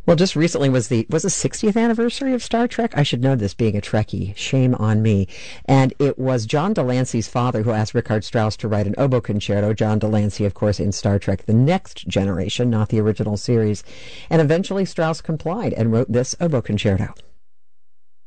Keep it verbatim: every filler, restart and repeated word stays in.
Well, just recently was the was the sixtieth anniversary of Star Trek. I should know this, being a Trekkie. Shame on me. And it was John Delancey's father who asked Richard Strauss to write an oboe concerto. John Delancey, of course, in Star Trek The Next Generation, not the original series. And eventually Strauss complied and wrote this oboe concerto.